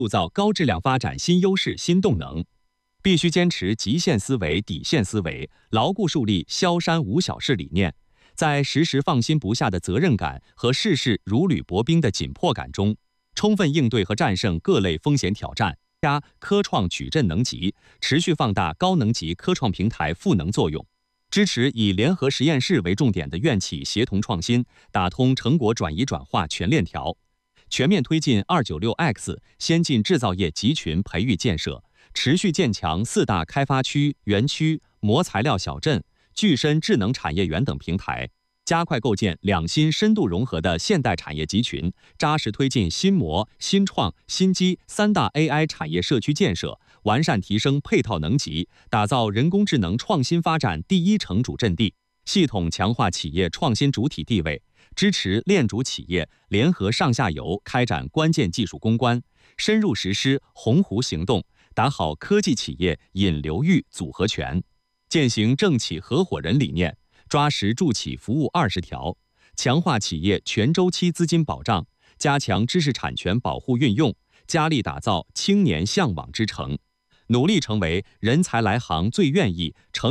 铸造高质量发展新优势、新动能。必须坚持极限思维、底线思维，牢固树立萧山无小事理念，在时时放心不下的责任感和事事如履薄冰的紧迫感中，充分应对和战胜各类风险挑战，加科创矩阵能级，持续放大高能级科创平台赋能作用。支持以联合实验室为重点的院企协同创新，打通成果转移转化全链条，全面推进296X 先进制造业集群培育建设，持续建强4大开发区、园区、模材料小镇、具身智能产业园等平台，加快构建两新深度融合的现代产业集群，扎实推进新模、新创、新机3大 AI 产业社区建设，完善提升配套能级，打造人工智能创新发展第一城主阵地，系统强化企业创新主体地位，支持链主企业联合上下游开展关键技术攻关，深入实施鸿鹄行动，打好科技企业引流域组合拳，践行政企合伙人理念，抓实助企服务20条，强化企业全周期资金保障，加强知识产权保护运用，加力打造青年向往之城，努力成为人才来行最愿意、